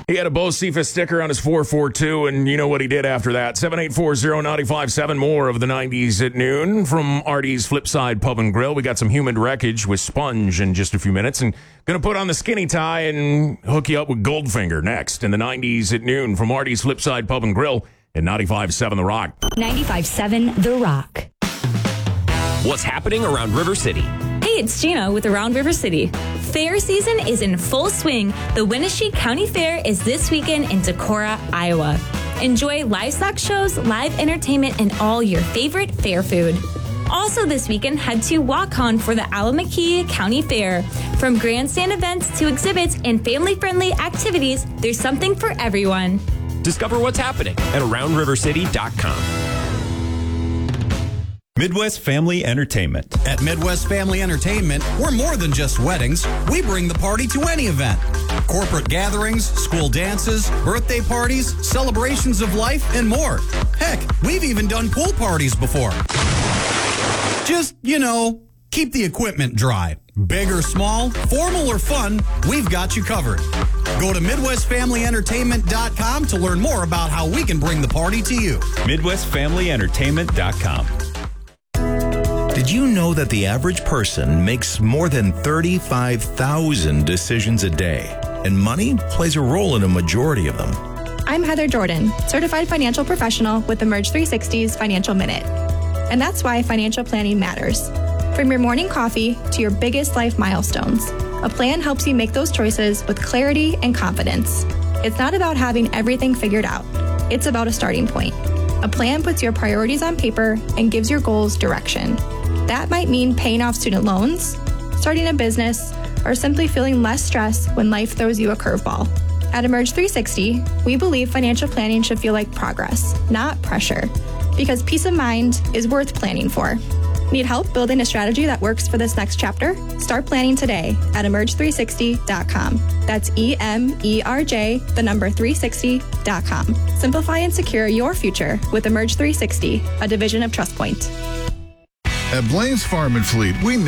He had a Bo Cephas sticker on his 442, and you know what he did after that. 7840957, more of the 90s at noon from Artie's Flipside Pub and Grill. We got some Humid Wreckage with Sponge in just a few minutes, and going to put on the skinny tie and hook you up with Goldfinger next in the 90s at noon from Artie's Flipside Pub and Grill at 95.7 The Rock. 95.7 The Rock. What's happening around River City? Hey, it's Gina with Around River City. Fair season is in full swing. The Winnebago County Fair is this weekend in Decorah, Iowa. Enjoy livestock shows, live entertainment, and all your favorite fair food. Also this weekend, head to Waukon for the Allamakee County Fair. From grandstand events to exhibits and family-friendly activities, there's something for everyone. Discover what's happening at AroundRiverCity.com. Midwest Family Entertainment. At Midwest Family Entertainment, we're more than just weddings. We bring the party to any event. Corporate gatherings, school dances, birthday parties, celebrations of life, and more. Heck, we've even done pool parties before. Just, keep the equipment dry. Big or small, formal or fun, we've got you covered. Go to MidwestFamilyEntertainment.com to learn more about how we can bring the party to you. MidwestFamilyEntertainment.com. Did you know that the average person makes more than 35,000 decisions a day, and money plays a role in a majority of them? I'm Heather Jordan, certified financial professional with Emerge 360's Financial Minute. And that's why financial planning matters. From your morning coffee to your biggest life milestones, a plan helps you make those choices with clarity and confidence. It's not about having everything figured out. It's about a starting point. A plan puts your priorities on paper and gives your goals direction. That might mean paying off student loans, starting a business, or simply feeling less stress when life throws you a curveball. At Emerge 360, we believe financial planning should feel like progress, not pressure, because peace of mind is worth planning for. Need help building a strategy that works for this next chapter? Start planning today at emerge360.com. That's EMERJ, 360.com. Simplify and secure your future with Emerge 360, a division of TrustPoint. At Blaine's Farm and Fleet, we